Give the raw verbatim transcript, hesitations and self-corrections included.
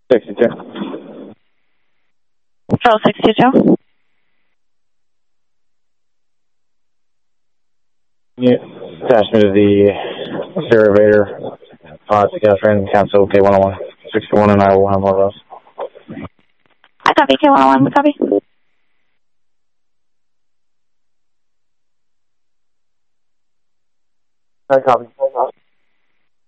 sixty-two. Control sixty-two. Yeah, attach me to the derivator. Uh, gas random cancel K one oh one. sixty-one and I will have more of those. I copy K one oh one. Copy. I copy.